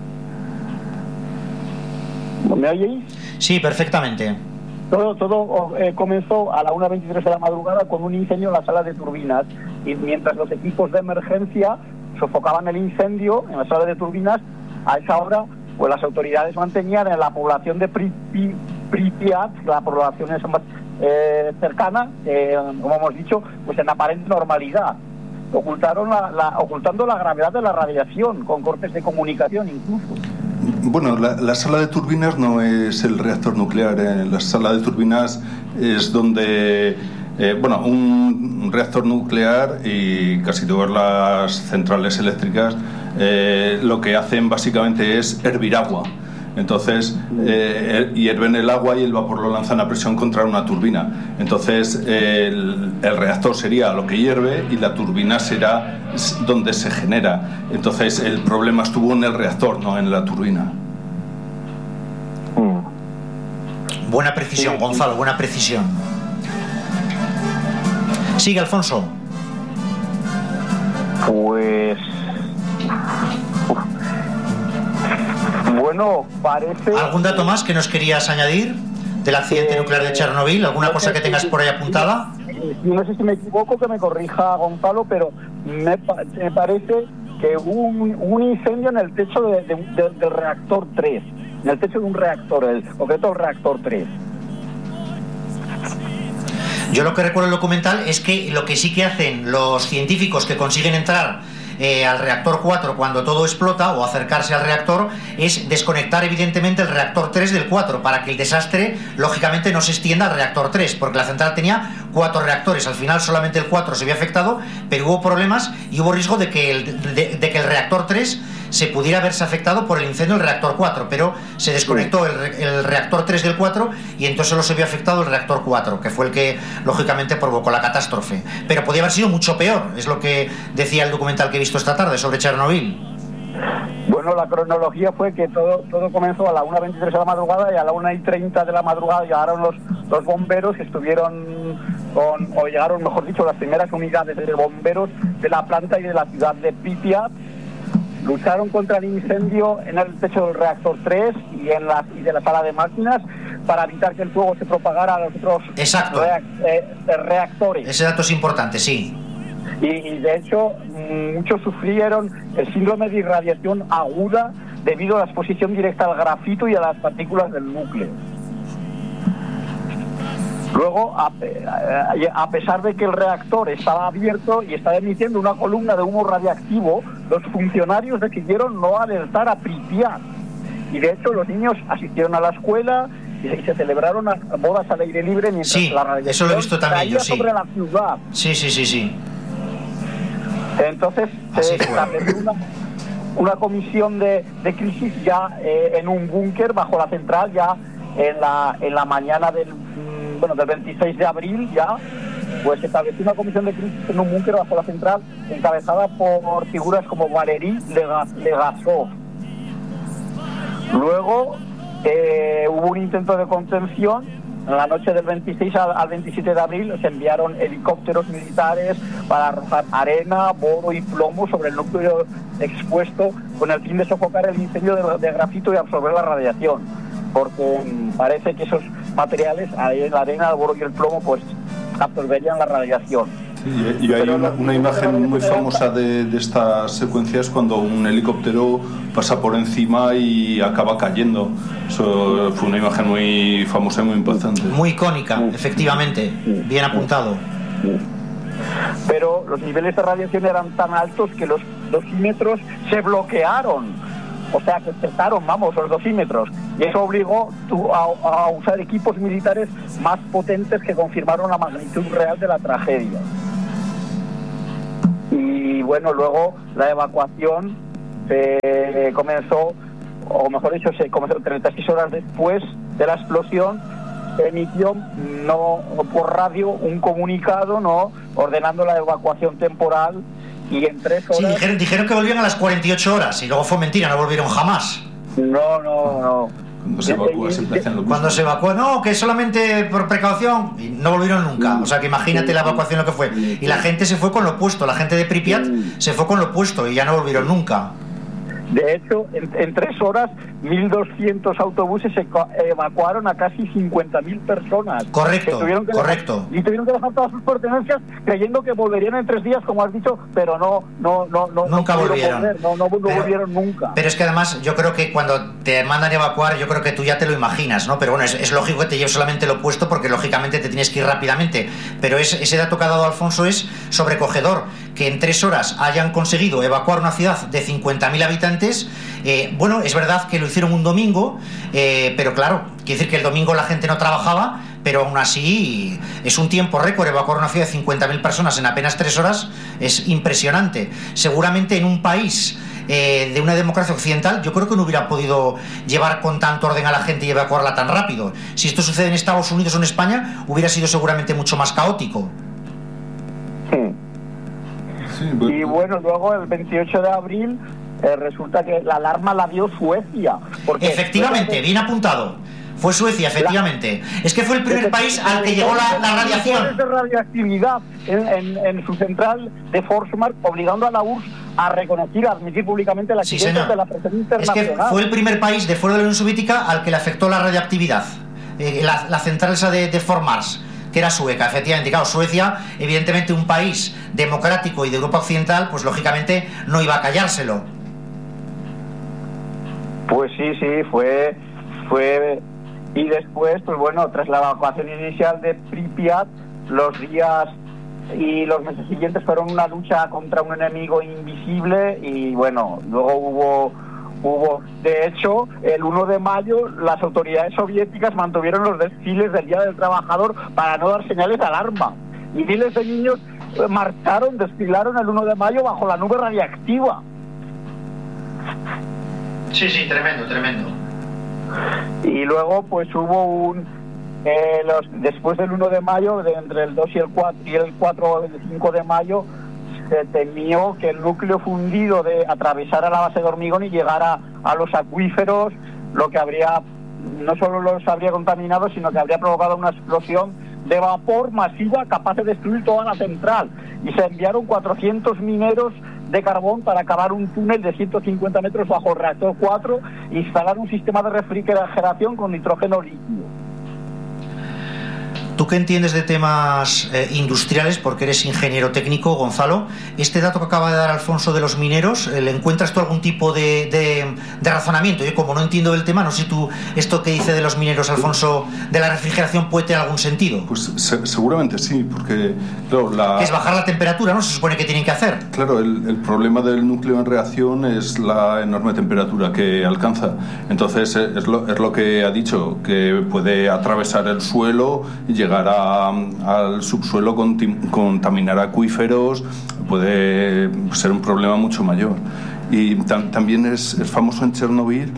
¿Me oyeis? Sí, perfectamente. Todo comenzó a la 1:23 de la madrugada con un incendio en la sala de turbinas, y mientras los equipos de emergencia sofocaban el incendio en la sala de turbinas, a esa hora pues las autoridades mantenían en la población de Pripyat, la población más cercana, como hemos dicho, pues en aparente normalidad, ocultando la gravedad de la radiación, con cortes de comunicación incluso. Bueno, la sala de turbinas no es el reactor nuclear. La sala de turbinas es donde, un reactor nuclear y casi todas las centrales eléctricas lo que hacen básicamente es hervir agua. Entonces, hierven el agua y el vapor lo lanzan a presión contra una turbina. Entonces, el reactor sería lo que hierve y la turbina será donde se genera. Entonces, el problema estuvo en el reactor, no en la turbina. Buena precisión, Gonzalo, buena precisión. Sigue, Alfonso. Pues... Bueno, parece... ¿Algún dato más que nos querías añadir del accidente nuclear de Chernobyl? ¿Alguna cosa que tengas por ahí apuntada? No sé si me equivoco, que me corrija Gonzalo, pero me parece que hubo un incendio en el techo del reactor 3, en el techo de un reactor, en concreto el reactor 3. Yo lo que recuerdo del documental es que lo que sí que hacen los científicos que consiguen entrar al reactor 4 cuando todo explota, o acercarse al reactor, es desconectar evidentemente el reactor 3 del 4 para que el desastre lógicamente no se extienda al reactor 3, porque la central tenía 4 reactores. Al final solamente el 4 se vio afectado, pero hubo problemas y hubo riesgo de que el reactor 3 se pudiera verse afectado por el incendio del reactor 4, pero se desconectó el reactor 3 del 4 y entonces solo se vio afectado el reactor 4, que fue el que lógicamente provocó la catástrofe. Pero podía haber sido mucho peor, es lo que decía el documental que he visto esta tarde sobre Chernobyl. Bueno, la cronología fue que todo comenzó a la 1:23 de la madrugada, y a la 1:30 de la madrugada llegaron los bomberos, que llegaron, mejor dicho, las primeras unidades de bomberos de la planta y de la ciudad de Pripyat. Lucharon contra el incendio en el techo del reactor 3 y de la sala de máquinas, para evitar que el fuego se propagara a los otros reactores. Ese dato es importante, sí. Y de hecho, muchos sufrieron el síndrome de irradiación aguda debido a la exposición directa al grafito y a las partículas del núcleo. Luego, a pesar de que el reactor estaba abierto y estaba emitiendo una columna de humo radiactivo, los funcionarios decidieron no alertar a Pripyat. Y de hecho, los niños asistieron a la escuela y se celebraron bodas al aire libre mientras la radiación eso lo he visto también yo, sí, sobre la ciudad. Sí. Entonces se estableció una comisión de crisis ya en un búnker bajo la central, ya en la mañana del 26 de abril ya, pues se estableció una comisión de crisis en un búnker bajo la central, encabezada por figuras como Valery Legasov. Luego hubo un intento de contención. En la noche del 26 al 27 de abril se enviaron helicópteros militares para arrojar arena, boro y plomo sobre el núcleo expuesto, con el fin de sofocar el incendio de grafito y absorber la radiación, porque parece que esos materiales, la arena, el boro y el plomo, pues absorberían la radiación. Sí, y hay una imagen muy famosa de estas secuencias cuando un helicóptero pasa por encima y acaba cayendo. Eso fue una imagen muy famosa y muy impactante. Muy icónica, efectivamente. Bien apuntado. Pero los niveles de radiación eran tan altos que los dosímetros se bloquearon. O sea, que cesaron, los dosímetros. Y eso obligó a usar equipos militares más potentes que confirmaron la magnitud real de la tragedia. Y bueno, luego la evacuación comenzó, o mejor dicho, se comenzó 36 horas después de la explosión. Se emitió por radio un comunicado ordenando la evacuación temporal. Y en 3 horas... Sí, dijeron que volvían a las 48 horas y luego fue mentira, no volvieron jamás. No. Cuando se evacúa, no, que solamente por precaución, y no volvieron nunca. O sea, que imagínate la evacuación lo que fue. Y la gente se fue con lo opuesto, la gente de Pripyat se fue con lo opuesto y ya no volvieron nunca. De hecho, en 3 horas, 1.200 autobuses evacuaron a casi 50.000 personas. Correcto. Y tuvieron que dejar todas sus pertenencias creyendo que volverían en 3 días, como has dicho, pero no. Nunca volvieron. No volvieron nunca. Pero es que además, yo creo que cuando te mandan evacuar, yo creo que tú ya te lo imaginas, ¿no? Pero bueno, es lógico que te lleves solamente lo opuesto porque lógicamente te tienes que ir rápidamente. Pero ese dato que ha dado Alfonso es sobrecogedor. Que en 3 horas hayan conseguido evacuar una ciudad de 50.000 habitantes. Bueno, es verdad que lo hicieron un domingo, pero claro, quiere decir que el domingo la gente no trabajaba, pero aún así es un tiempo récord. Evacuar una ciudad de 50.000 personas en apenas 3 horas es impresionante. Seguramente en un país de una democracia occidental yo creo que no hubiera podido llevar con tanto orden a la gente y evacuarla tan rápido. Si esto sucede en Estados Unidos o en España, hubiera sido seguramente mucho más caótico. Y bueno, luego el 28 de abril resulta que la alarma la dio Suecia. Efectivamente, bien apuntado. Fue Suecia, efectivamente. Es que fue el primer país al que llegó la radiación. De radioactividad en su central de Forsmark, obligando a la URSS a admitir públicamente la existencia de la presencia internacional. Es que fue el primer país de fuera de la Unión Soviética al que le afectó la radioactividad. La central esa de Forsmark, que era sueca, efectivamente. Claro, Suecia, evidentemente un país democrático y de Europa Occidental, pues lógicamente no iba a callárselo. Pues sí, fue... Y después, pues bueno, tras la evacuación inicial de Pripyat, los días y los meses siguientes fueron una lucha contra un enemigo invisible y bueno, luego hubo, de hecho, el 1 de mayo las autoridades soviéticas mantuvieron los desfiles del Día del Trabajador para no dar señales de alarma. Y miles de niños desfilaron el 1 de mayo bajo la nube radiactiva. Sí, tremendo. Y luego pues hubo después del 1 de mayo, entre el 2 y el 4 y el 5 de mayo, se temió que el núcleo fundido atravesara la base de hormigón y llegara a los acuíferos, lo que no solo los habría contaminado, sino que habría provocado una explosión de vapor masiva capaz de destruir toda la central. Y se enviaron 400 mineros de carbón para cavar un túnel de 150 metros bajo el reactor 4 e instalar un sistema de refrigeración con nitrógeno líquido. Tú que entiendes de temas industriales, porque eres ingeniero técnico, Gonzalo, este dato que acaba de dar Alfonso de los mineros, ¿le encuentras tú algún tipo de razonamiento? Yo como no entiendo del tema, no sé si tú esto que dice de los mineros, Alfonso, de la refrigeración puede tener algún sentido. Pues seguramente sí, porque claro, que es bajar la temperatura, ¿no? Se supone que tienen que hacer. Claro, el problema del núcleo en reacción es la enorme temperatura que alcanza. Entonces es lo que ha dicho, que puede atravesar el suelo y llegar al subsuelo, contaminar acuíferos, puede ser un problema mucho mayor. Y también es famoso en Chernobyl,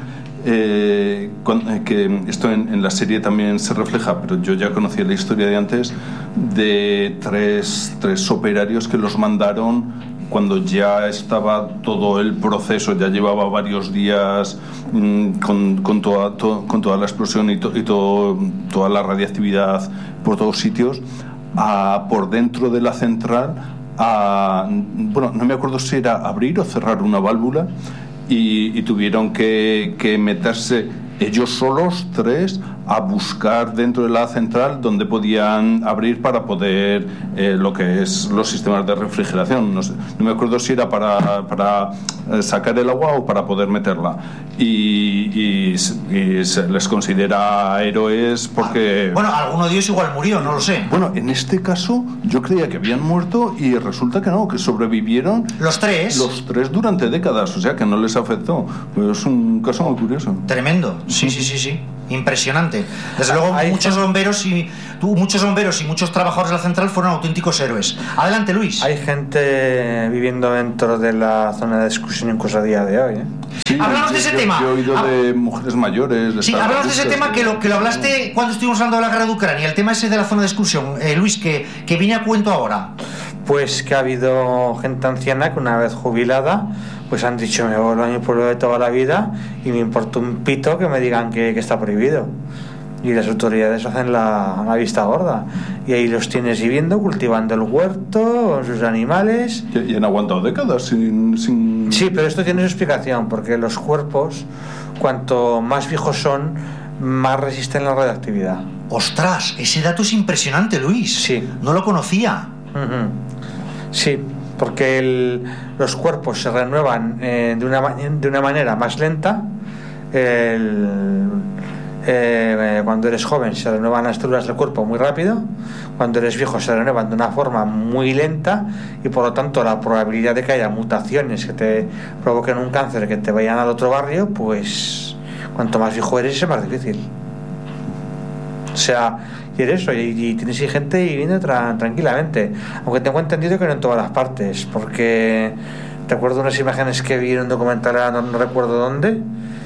que esto en la serie también se refleja, pero yo ya conocía la historia de antes, de tres operarios que los mandaron cuando ya estaba todo el proceso, ya llevaba varios días con toda la explosión y toda la radiactividad por todos sitios, por dentro de la central, no me acuerdo si era abrir o cerrar una válvula, y tuvieron que meterse ellos solos, 3, a buscar dentro de la central donde podían abrir para poder lo que es los sistemas de refrigeración. No me acuerdo si era para sacar el agua o para poder meterla. Y se les considera héroes porque... Bueno, alguno de ellos igual murió, no lo sé. Bueno, en este caso yo creía que habían muerto y resulta que no, que sobrevivieron los 3 durante décadas, o sea que no les afectó. Pues es un caso muy curioso. Tremendo, sí. Impresionante. Desde luego muchos bomberos y muchos trabajadores de la central fueron auténticos héroes. Adelante, Luis. Hay gente viviendo dentro de la zona de exclusión incluso a día de hoy, ¿eh? Sí, hablamos de ese tema. Yo he oído de mujeres mayores. Sí, hablamos de ese tema que lo hablaste cuando estuvimos hablando de la guerra de Ucrania, el tema ese de la zona de exclusión. Luis, que viene a cuento ahora. Pues que ha habido gente anciana que una vez jubilada pues han dicho: me vuelvo a mi pueblo de toda la vida y me importa un pito que me digan que está prohibido. Y las autoridades hacen la vista gorda. Y ahí los tienes viviendo, cultivando el huerto, con sus animales. Y han aguantado décadas sin... Sí, pero esto tiene su explicación, porque los cuerpos, cuanto más viejos son, más resisten la radiactividad. ¡Ostras! Ese dato es impresionante, Luis. Sí. No lo conocía. Uh-huh. Sí, porque los cuerpos se renuevan de una manera más lenta. Cuando eres joven se renuevan las células del cuerpo muy rápido, cuando eres viejo se renuevan de una forma muy lenta, y por lo tanto la probabilidad de que haya mutaciones que te provoquen un cáncer, que te vayan al otro barrio, pues cuanto más viejo eres es más difícil. O sea, y eres eso, y tienes gente viviendo tranquilamente, aunque tengo entendido que no en todas las partes, porque te acuerdo unas imágenes que vi en un documental, no recuerdo dónde,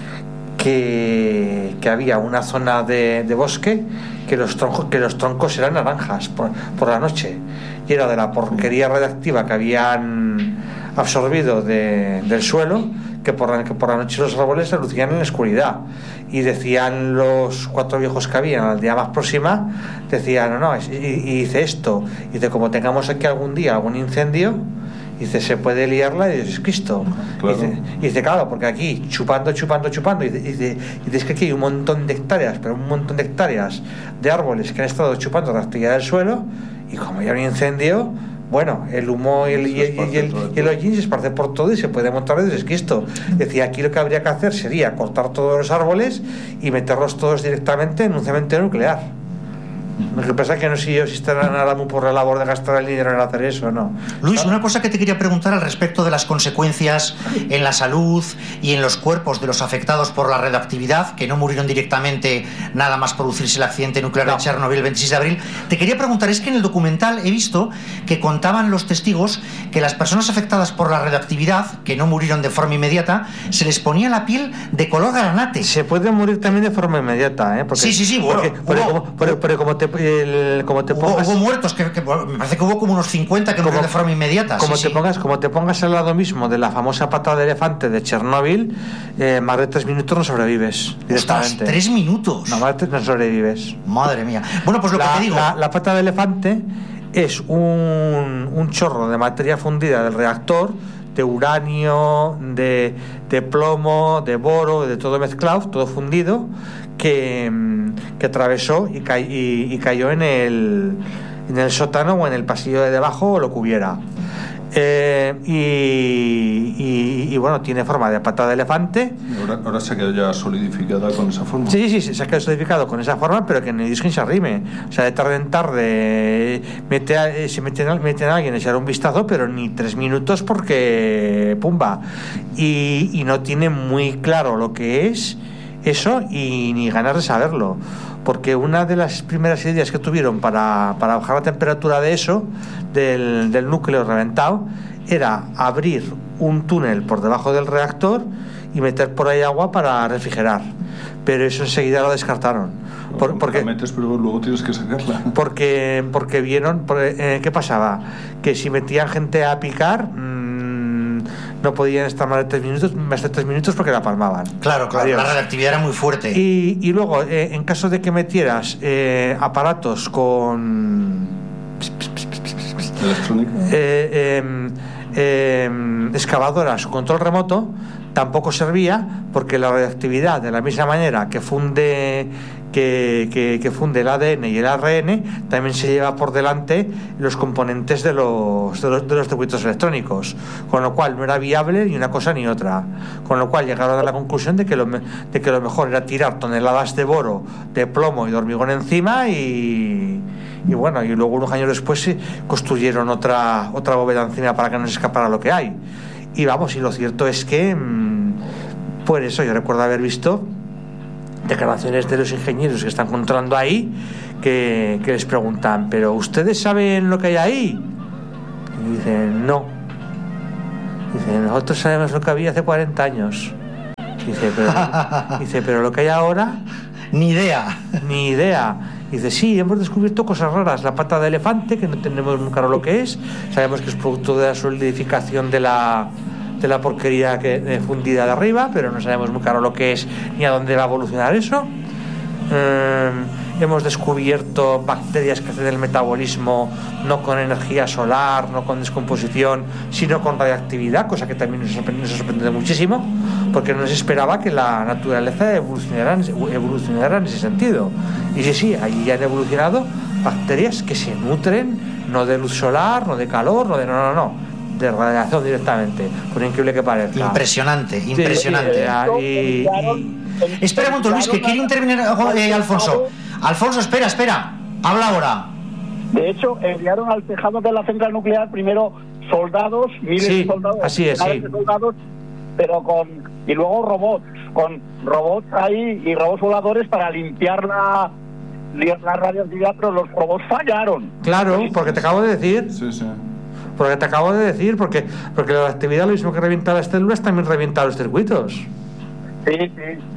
que había una zona de bosque que los troncos eran naranjas por la noche, y era de la porquería radiactiva que habían absorbido del suelo, que por la noche los árboles se lucían en la oscuridad. Y decían los 4 viejos que había en la aldea más próxima, decían, y dice esto, y dice, como tengamos aquí algún día algún incendio, dice, se puede liarla, y dices, Cristo. Claro. Y dice, claro, porque aquí chupando, y dice es que aquí hay un montón de hectáreas, pero un montón de hectáreas de árboles que han estado chupando la actividad del suelo, y como hay un incendio, bueno, el humo y el hollín se esparce por todo y se puede montar de esquisto. Decía, aquí lo que habría que hacer sería cortar todos los árboles y meterlos todos directamente en un cementerio nuclear. Lo que pasa es que no sé yo si estarán ahora muy por la labor de gastar el dinero en hacer eso o no. Luis, una cosa que te quería preguntar al respecto de las consecuencias en la salud y en los cuerpos de los afectados por la radioactividad, que no murieron directamente nada más producirse el accidente nuclear de Chernobyl el 26 de abril. Te quería preguntar, es que en el documental he visto que contaban los testigos que las personas afectadas por la radioactividad, que no murieron de forma inmediata, se les ponía la piel de color granate. Se puede morir también de forma inmediata, ¿eh? Porque, sí, bueno, pero como te pongas, hubo muertos que me parece que hubo como unos 50 que murieron de forma inmediata. Como te pongas al lado mismo de la famosa patada de elefante de Chernóbil, más de 3 minutos no sobrevives directamente. 3 minutos. No, más de 3 no sobrevives. Madre mía. Bueno, pues lo que te digo, la pata de elefante es un chorro de materia fundida del reactor, de uranio, de plomo, de boro, de todo mezclado, todo fundido, que atravesó y cayó en el sótano o en el pasillo de debajo o lo que hubiera. Y bueno, tiene forma de pata de elefante. Ahora se ha quedado ya solidificada con esa forma. Sí, se ha quedado solidificado con esa forma, pero que no hay quien se arrime. O sea, de tarde en tarde se meten a alguien a echar un vistazo, pero ni 3 minutos porque pumba. Y no tiene muy claro lo que es eso y ni ganas de saberlo, porque una de las primeras ideas que tuvieron para bajar la temperatura de eso, del núcleo reventado, era abrir un túnel por debajo del reactor y meter por ahí agua para refrigerar, pero eso enseguida lo descartaron. Porque metes, pero luego tienes que sacarla. Porque vieron qué pasaba, que si metían gente a picar, no podían estar más de 3 minutos porque la palmaban. Claro, Adiós. La radioactividad era muy fuerte. Y luego, en caso de que metieras aparatos con electrónica, excavadoras o control remoto, tampoco servía, porque la radioactividad, de la misma manera que funde el ADN y el ARN, también se lleva por delante los componentes de los circuitos electrónicos, con lo cual no era viable ni una cosa ni otra, con lo cual llegaron a la conclusión de que lo mejor era tirar toneladas de boro, de plomo y de hormigón encima y bueno, y luego unos años después construyeron otra bóveda encima para que no se escapara lo que hay. Y vamos, y lo cierto es que por eso yo recuerdo haber visto declaraciones de los ingenieros que están controlando ahí que les preguntan, ¿pero ustedes saben lo que hay ahí? Y dicen, no. Dicen, nosotros sabemos lo que había hace 40 años. Dice, pero lo que hay ahora, ni idea. Dice, sí, hemos descubierto cosas raras, la pata de elefante, que no tenemos muy claro lo que es, sabemos que es producto de la solidificación de la porquería fundida de arriba, pero no sabemos muy claro lo que es ni a dónde va a evolucionar eso. Hemos descubierto bacterias que hacen el metabolismo no con energía solar, no con descomposición, sino con radiactividad, cosa que también nos ha sorprendido muchísimo, porque no se esperaba que la naturaleza evolucionara en ese sentido. Y sí, allí ya han evolucionado bacterias que se nutren no de luz solar, no de calor, no, de radiación directamente, por increíble que parezca. Impresionante. Espera un momento, Luis, que quiere intervenir Alfonso. Alfonso, espera, habla ahora. De hecho, enviaron al tejado de la central nuclear primero soldados, miles de soldados, así es, sí. Soldados, pero y luego robots ahí y robots voladores para limpiar la radioactividad, pero los robots fallaron. Claro, porque te acabo de decir. Sí. Porque la actividad, lo mismo que revienta las células, también revienta los circuitos. Sí.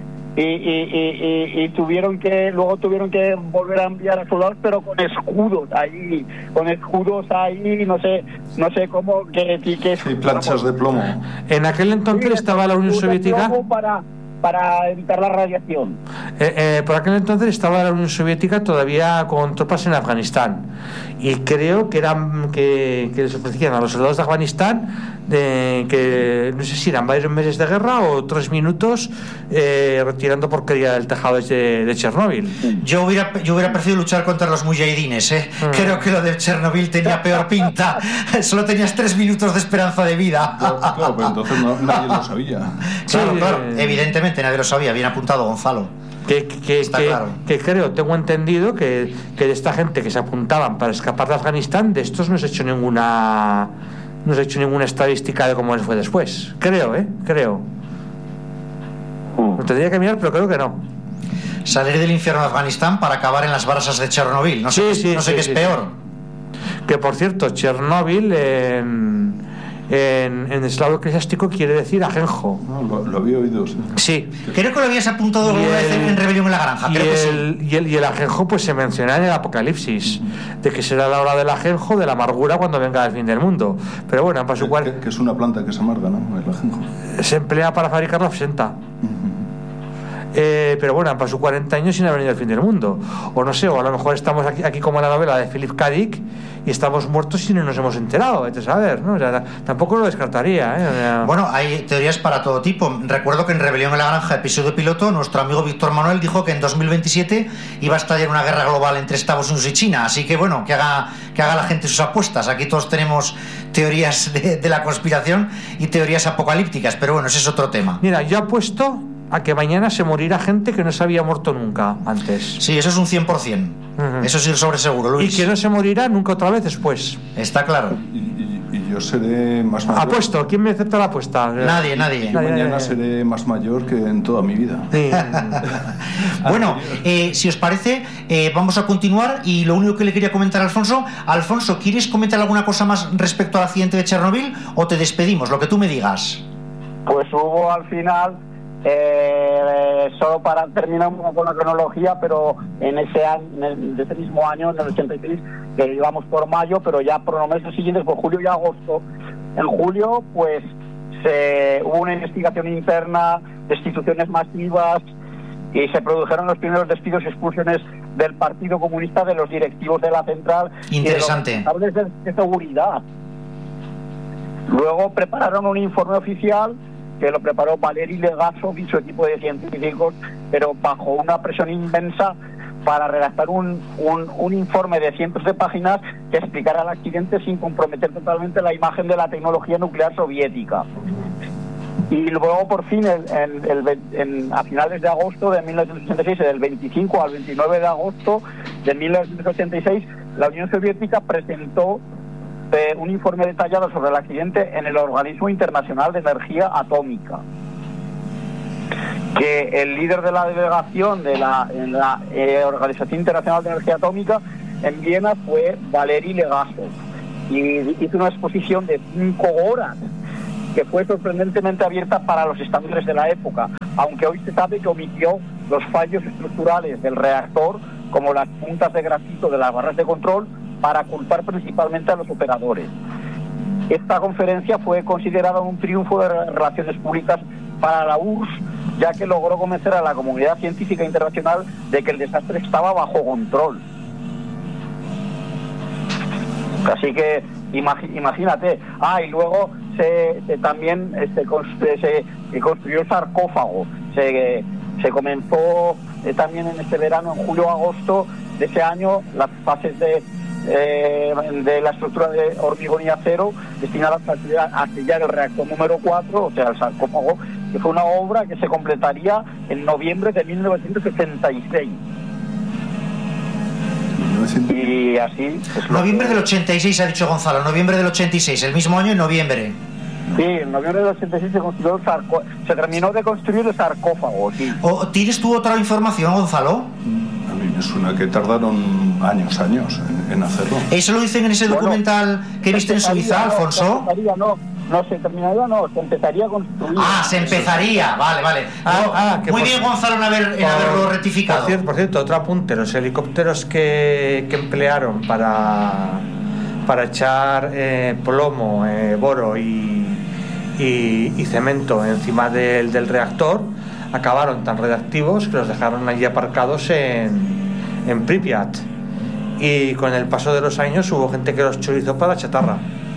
Y tuvieron que volver a enviar a soldados, pero con escudos ahí, no sé cómo que planchas de plomo. En aquel entonces estaba la Unión Soviética para evitar la radiación. Por aquel entonces estaba la Unión Soviética todavía con tropas en Afganistán, y creo que les ofrecían a los soldados de Afganistán que no sé si eran varios meses de guerra o 3 minutos retirando porquería del tejado de Chernóbil. Yo hubiera preferido luchar contra los mujahidines, Creo que lo de Chernóbil tenía peor pinta. Solo tenías 3 minutos de esperanza de vida. Claro, pero entonces nadie lo sabía. Claro, evidentemente nadie lo sabía. Bien apuntado, Gonzalo. Que tengo entendido que de esta gente que se apuntaban para escapar de Afganistán, de estos no se ha hecho ninguna estadística de cómo les fue después. Creo. Me tendría que mirar, pero creo que no. Salir del infierno de Afganistán para acabar en las brasas de Chernóbil. No sé qué es peor. Que por cierto, Chernóbil en eslavo eclesiástico quiere decir ajenjo. No, lo había oído. Sí. Creo que lo habías apuntado alguna vez en Rebelión en la Granja. Y el ajenjo pues se menciona en el Apocalipsis, de que será la hora del ajenjo, de la amargura, cuando venga el fin del mundo. Pero bueno, para su que es una planta que es amarga, ¿no? El ajenjo. Se emplea para fabricar la absenta. Pero bueno, han pasado 40 años sin haber venido el fin del mundo, o no sé, o a lo mejor estamos aquí como en la novela de Philip K. Dick y estamos muertos y no nos hemos enterado, a ver, ¿no? O sea, tampoco lo descartaría, Bueno, hay teorías para todo tipo. Recuerdo que en Rebelión en la Granja, episodio piloto, nuestro amigo Víctor Manuel dijo que en 2027 iba a estallar una guerra global entre Estados Unidos y China, así que bueno, que haga la gente sus apuestas. Aquí todos tenemos teorías de la conspiración y teorías apocalípticas, pero bueno, ese es otro tema. Mira, yo apuesto a que mañana se morirá gente que no se había muerto nunca antes. Sí, eso es un 100%. Eso sí, sobre seguro, Luis. Y que no se morirá nunca otra vez después. Está claro. Y yo seré más mayor. Apuesto. ¿Quién me acepta la apuesta? Nadie. Mañana seré más mayor que en toda mi vida. Sí. Bueno, si os parece, vamos a continuar. Y lo único que le quería comentar a Alfonso, ¿quieres comentar alguna cosa más respecto al accidente de Chernóbil o te despedimos? Lo que tú me digas. Pues hubo al final... solo para terminar con la cronología, pero en ese mismo año, en el 86, que íbamos por mayo, pero ya por los meses siguientes, por julio y agosto. En julio, pues hubo una investigación interna, destituciones masivas, y se produjeron los primeros despidos y expulsiones del Partido Comunista, de los directivos de la central. Interesante. Y de los responsables de seguridad. Luego prepararon un informe oficial que lo preparó Valery Legasov y su equipo de científicos, pero bajo una presión inmensa, para redactar un informe de cientos de páginas que explicara el accidente sin comprometer totalmente la imagen de la tecnología nuclear soviética. Y luego, por fin, a finales de agosto de 1986, del 25 al 29 de agosto de 1986, la Unión Soviética presentó un informe detallado sobre el accidente en el Organismo Internacional de Energía Atómica, que el líder de la delegación de la Organización Internacional de Energía Atómica en Viena fue Valery Legasov, y hizo una exposición de 5 horas que fue sorprendentemente abierta para los estándares de la época, aunque hoy se sabe que omitió los fallos estructurales del reactor, como las puntas de grafito de las barras de control, para culpar principalmente a los operadores. Esta conferencia fue considerada un triunfo de relaciones públicas para la URSS, ya que logró convencer a la comunidad científica internacional de que el desastre estaba bajo control. Así que imagínate. Y luego también se construyó el sarcófago. Se comenzó también en este verano, en julio-agosto de ese año, las fases de la estructura de hormigón y acero destinadas a sellar el reactor número 4, o sea, el sarcófago, que fue una obra que se completaría en noviembre de 1976. Y así... Noviembre del 86, ha dicho Gonzalo, noviembre del 86, el mismo año, en noviembre. Sí, en noviembre del 86 se terminó de construir el sarcófago, sí. ¿Tienes tú otra información, Gonzalo? A mí me suena que tardaron años en hacerlo. ¿Eso lo dicen en ese documental que viste en Suiza, Alfonso? Se terminaría, se empezaría a construir. Se empezaría, vale. Muy bien, Gonzalo, en haberlo rectificado. Por cierto, otro apunte: los helicópteros que emplearon para echar plomo, boro y cemento encima del reactor acabaron tan radiactivos que los dejaron allí aparcados en Pripyat, y con el paso de los años hubo gente que los chorizó para la chatarra.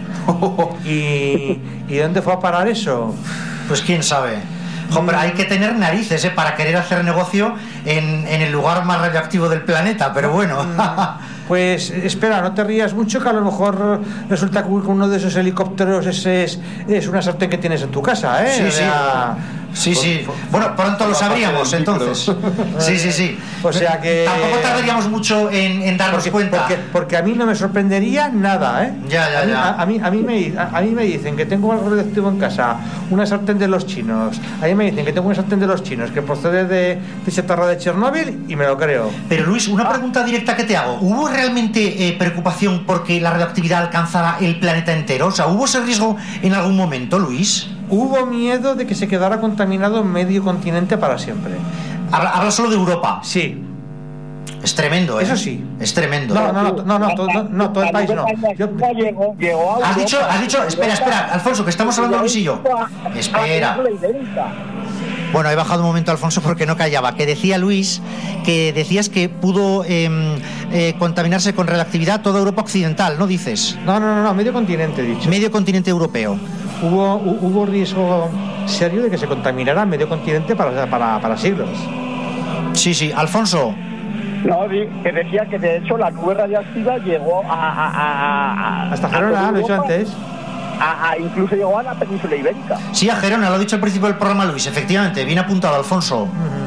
¿Y dónde fue a parar eso? Pues quién sabe. Hombre, hay que tener narices para querer hacer negocio en el lugar más radioactivo del planeta, pero bueno. Pues espera, no te rías mucho, que a lo mejor resulta que uno de esos helicópteros es una sartén que tienes en tu casa, ¿eh? Sí. Bueno, pronto lo sabríamos, entonces. Sí. O sea que... Tampoco tardaríamos mucho en darnos cuenta. Porque a mí no me sorprendería nada, ¿eh? Ya. A mí me dicen que tengo algo radioactivo en casa, una sartén de los chinos. A mí me dicen que tengo una sartén de los chinos que procede de chatarra de Chernóbil, y me lo creo. Pero Luis, una pregunta directa que te hago. ¿Hubo realmente preocupación porque la radioactividad alcanzara el planeta entero? O sea, ¿hubo ese riesgo en algún momento, Luis? Hubo miedo de que se quedara contaminado medio continente para siempre. ¿Habla solo de Europa? Sí. Es tremendo, ¿eh? Eso sí. Es tremendo. No, todo el país no. Has dicho, espera, Alfonso, que estamos hablando Luis y yo. Espera. Bueno, he bajado un momento, Alfonso, porque no callaba. Que decía Luis, que decías que pudo contaminarse con radioactividad toda Europa occidental, ¿no dices? No, medio continente, he dicho. Medio continente europeo. Hubo riesgo serio de que se contaminara medio continente para siglos. Sí, Alfonso. No, que decía que de hecho la nube radiactiva llegó hasta Gerona, lo he dicho antes. Incluso llegó a la península ibérica. Sí, a Gerona, lo ha dicho al principio del programa Luis, efectivamente, bien apuntado, Alfonso.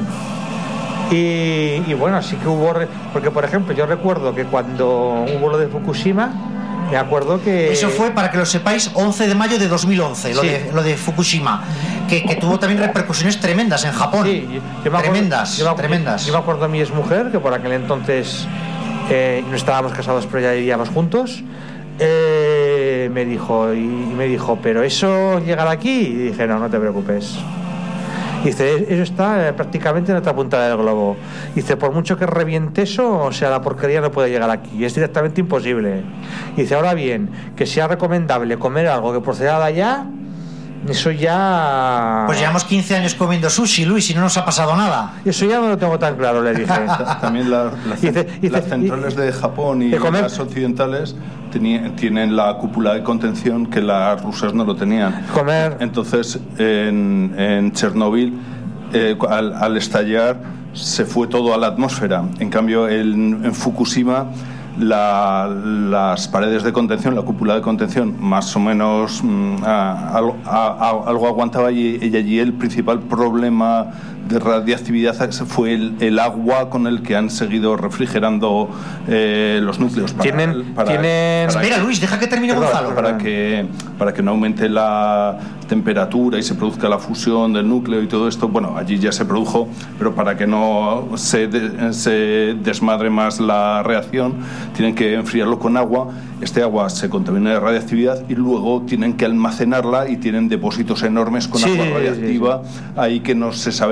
Y bueno, sí que hubo, porque por ejemplo yo recuerdo que cuando hubo lo de Fukushima, me acuerdo que... Eso fue, para que lo sepáis, 11 de mayo de 2011, lo de Fukushima, que tuvo también repercusiones tremendas en Japón. Sí, tremendas. Yo me acuerdo a mi exmujer, que por aquel entonces no estábamos casados, pero ya vivíamos juntos. Me dijo, pero eso llegará aquí. Y dije, no te preocupes. Dice, eso está prácticamente en otra punta del globo. Dice, por mucho que reviente eso, o sea, la porquería no puede llegar aquí, es directamente imposible. Dice, ahora bien, que sea recomendable comer algo que proceda de allá, Eso ya... Pues llevamos 15 años comiendo sushi, Luis, y no nos ha pasado nada. Eso ya no lo tengo tan claro, le dije. También las centrales de Japón y las occidentales tienen la cúpula de contención que las rusas no lo tenían. Entonces, en Chernóbil, al estallar, se fue todo a la atmósfera. En cambio, en Fukushima, las paredes de contención, la cúpula de contención, más o menos algo aguantaba, y allí el principal problema de radiactividad fue el agua con el que han seguido refrigerando los núcleos. Espera, Luis, deja que termine Gonzalo. Para que no aumente la temperatura y se produzca la fusión del núcleo y todo esto. Bueno, allí ya se produjo, pero para que no se desmadre más la reacción, tienen que enfriarlo con agua. Este agua se contamina de radiactividad y luego tienen que almacenarla, y tienen depósitos enormes con agua radiactiva ahí que no se sabe